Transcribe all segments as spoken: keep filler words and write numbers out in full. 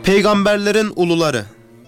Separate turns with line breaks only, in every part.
Peygamberlerin uluları.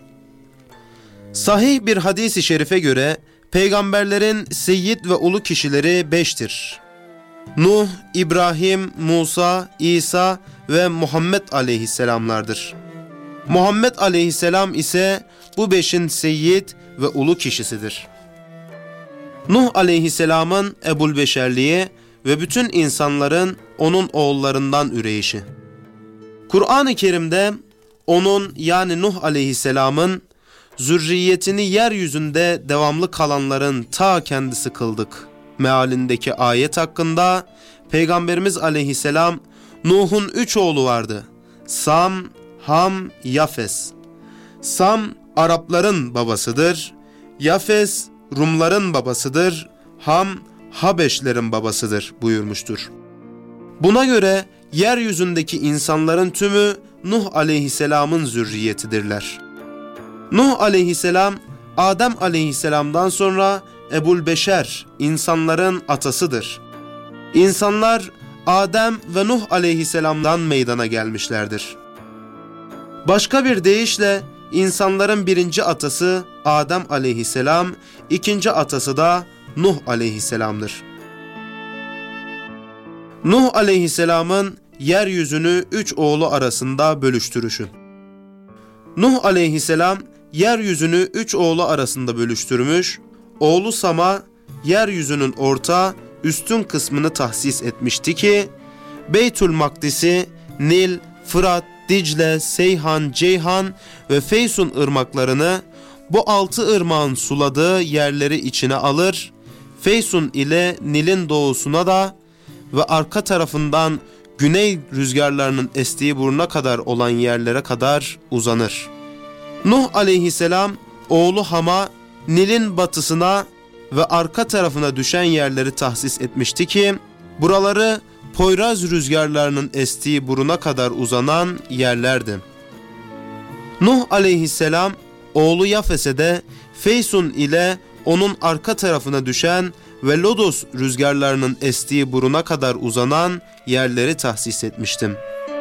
Sahih bir hadis-i şerife göre peygamberlerin seyyid ve ulu kişileri beştir. Nuh, İbrahim, Musa, İsa ve Muhammed aleyhisselamlardır. Muhammed aleyhisselam ise bu beşin seyyid ve ulu kişisidir. Nuh aleyhisselamın Ebu'l-Beşerliği ve bütün insanların onun oğullarından üreyişi. Kur'an-ı Kerim'de onun yani Nuh aleyhisselamın zürriyetini yeryüzünde devamlı kalanların ta kendisi kıldık mealindeki ayet hakkında Peygamberimiz aleyhisselam Nuh'un üç oğlu vardı. Sam, Ham, Yafes. Sam Arapların babasıdır. Yafes Rumların babasıdır. Ham Habeşlerin babasıdır buyurmuştur. Buna göre yeryüzündeki insanların tümü Nuh aleyhisselamın zürriyetidirler. Nuh aleyhisselam Adem aleyhisselamdan sonra Ebu'l-Beşer insanların atasıdır. İnsanlar Adem ve Nuh aleyhisselamdan meydana gelmişlerdir. Başka bir deyişle insanların birinci atası Adem aleyhisselam, ikinci atası da Nuh aleyhisselamdır. Nuh aleyhisselamın yeryüzünü üç oğlu arasında bölüştürüşü. Nuh aleyhisselam yeryüzünü üç oğlu arasında bölüştürmüş, oğlu Sam'a yeryüzünün orta, üstün kısmını tahsis etmişti ki, Beytül Makdis'i, Nil, Fırat, Dicle, Seyhan, Ceyhan ve Feysun ırmaklarını bu altı ırmağın suladığı yerleri içine alır, Feysun ile Nil'in doğusuna da ve arka tarafından güney rüzgarlarının estiği buruna kadar olan yerlere kadar uzanır. Nuh aleyhisselam oğlu Ham'a Nil'in batısına ve arka tarafına düşen yerleri tahsis etmişti ki buraları Poyraz rüzgarlarının estiği buruna kadar uzanan yerlerdi. Nuh aleyhisselam oğlu Yafes'e de Feysun ile onun arka tarafına düşen ve Lodos rüzgarlarının estiği buruna kadar uzanan yerleri tahsis etmiştim.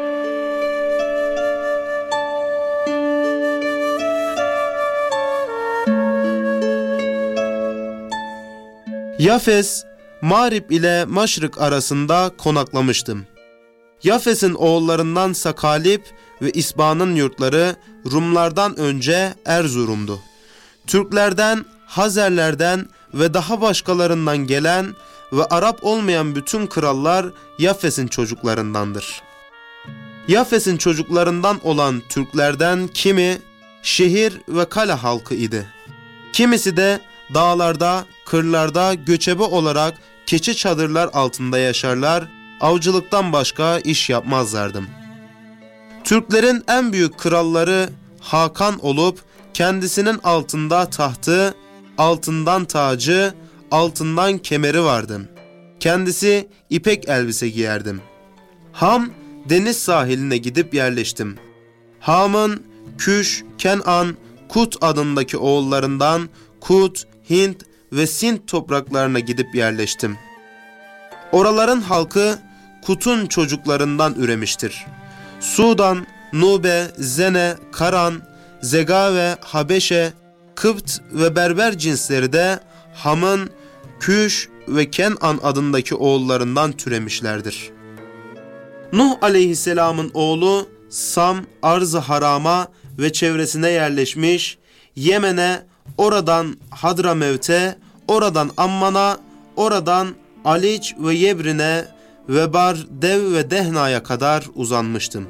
Yafes, Mağrib ile Maşrık arasında konaklamıştım. Yafes'in oğullarından Sakalip ve İsba'nın yurtları Rumlardan önce Erzurum'du. Türklerden, Hazerlerden ve daha başkalarından gelen ve Arap olmayan bütün krallar Yafes'in çocuklarındandır. Yafes'in çocuklarından olan Türklerden kimi şehir ve kale halkı idi. Kimisi de dağlarda, kırlarda göçebe olarak keçi çadırlar altında yaşarlar, avcılıktan başka iş yapmazlardı. Türklerin en büyük kralları Hakan olup kendisinin altında tahtı, altından tacı, altından kemeri vardı. Kendisi ipek elbise giyerdim. Ham deniz sahiline gidip yerleştim. Ham'ın Küş, Kenan, Kut adındaki oğullarından Kut, Hint ve Sint topraklarına gidip yerleştim. Oraların halkı Kut'un çocuklarından üremiştir. Sudan, Nube, Zene, Karan, Zegave, Habeşe, Kıpt ve Berber cinsleri de Ham'ın Küş ve Kenan adındaki oğullarından türemişlerdir. Nuh aleyhisselamın oğlu Sam, Arz-ı Haram'a ve çevresine yerleşmiş, Yemen'e, oradan Hadramevt'e, oradan Amman'a, oradan Aliç ve Yebrin'e ve Bar, Dev ve Dehna'ya kadar uzanmıştım.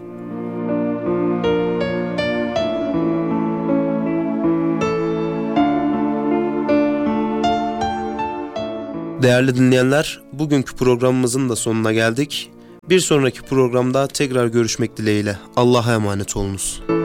Değerli dinleyenler, bugünkü programımızın da sonuna geldik. Bir sonraki programda tekrar görüşmek dileğiyle. Allah'a emanet olunuz.